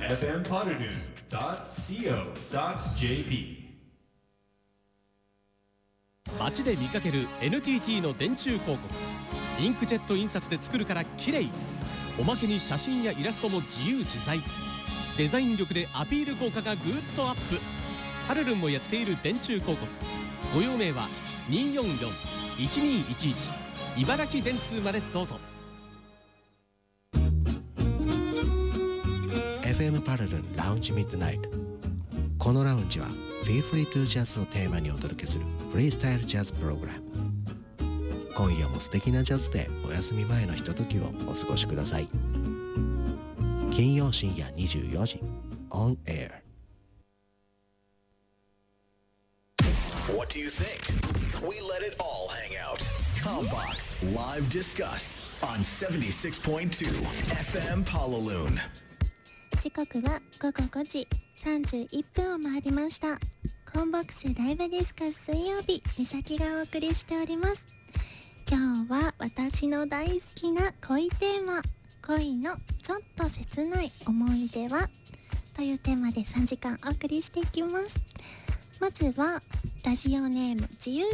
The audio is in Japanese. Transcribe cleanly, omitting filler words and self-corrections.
fmpoddernoon.co.jp。 街で見かける NTT の電柱広告、インクジェット印刷で作るから綺麗。おまけに写真やイラストも自由自在。デザイン力でアピール効果がぐーっとアップ。パルルンもやっている電柱広告、ご用命は 244-1211 茨城電通までどうぞ。 FM パルルンラウンジミッドナイト。このラウンジは Feel Free to Jazz をテーマにお届けするフリースタイルジャズプログラム。今夜も素敵なジャズでお休み前のひとときをお過ごしください。金曜深夜24時 On Air。 What do you think? We let it all hang out. Combox Live Discuss on 76.2 FM Palaloon。 時刻は午後5時31分を回りました。コンボックスライブディスカス水曜日、美咲がお送りしております。今日は私の大好きな恋テーマ、恋のちょっと切ない思い出はというテーマで3時間お送りしていきます。まずはラジオネーム自由